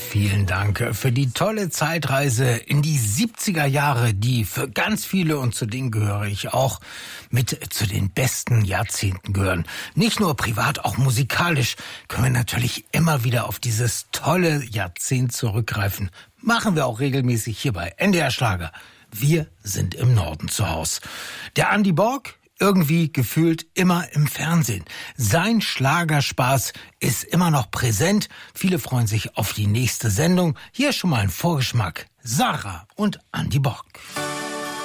vielen Dank für die tolle Zeitreise in die 70er Jahre, die für ganz viele, und zu denen gehöre ich auch, mit zu den besten Jahrzehnten gehören. Nicht nur privat, auch musikalisch können wir natürlich immer wieder auf dieses tolle Jahrzehnt zurückgreifen. Machen wir auch regelmäßig hier bei NDR Schlager. Wir sind im Norden zu Hause. Der Andi Borg, irgendwie gefühlt immer im Fernsehen. Sein Schlagerspaß ist immer noch präsent. Viele freuen sich auf die nächste Sendung. Hier schon mal ein Vorgeschmack. Sarah und Andi Borg.